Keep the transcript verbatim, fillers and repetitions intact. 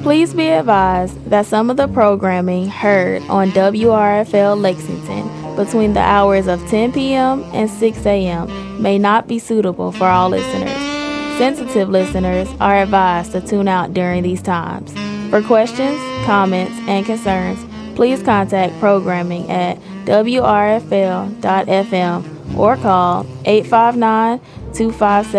Please be advised that some of the programming heard on W R F L Lexington between the hours of ten p m and six a m may not be suitable for all listeners. Sensitive listeners are advised to tune out during these times. For questions, comments, and concerns, please contact programming at W R F L dot F M or call eight five nine, two five seven